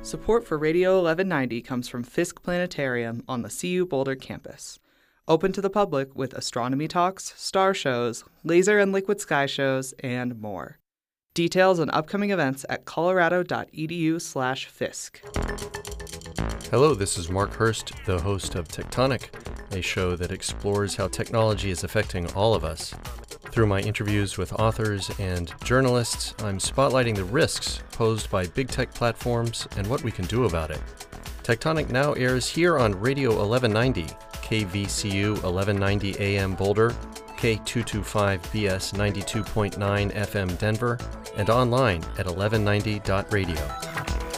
Support for Radio 1190 comes from Fisk Planetarium on the CU Boulder campus. Open to the public with astronomy talks, star shows, laser and liquid sky shows, and more. Details on upcoming events at colorado.edu/Fisk. Hello, this is Mark Hurst, the host of Tectonic, a show that explores how technology is affecting all of us. Through my interviews with authors and journalists, I'm spotlighting the risks posed by big tech platforms and what we can do about it. Tectonic now airs here on Radio 1190, KVCU 1190 AM Boulder, K225BS 92.9 FM Denver, and online at 1190.radio.